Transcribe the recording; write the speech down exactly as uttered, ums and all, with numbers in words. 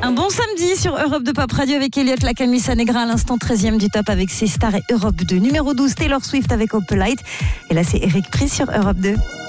Un bon samedi sur Europe deux Pop Radio avec Elliot, la Camisa Negra à l'instant treizième du top avec ses stars et Europe deux. Numéro douze, Taylor Swift avec Opalite. Et là, c'est Eric Pris sur Europe deux.